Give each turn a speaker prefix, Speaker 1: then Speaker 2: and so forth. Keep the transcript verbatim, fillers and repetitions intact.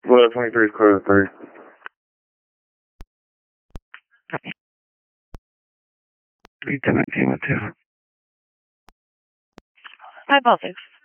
Speaker 1: Well, twenty-three is clear to three.
Speaker 2: three seventeen with two.
Speaker 3: Hi, Baltic.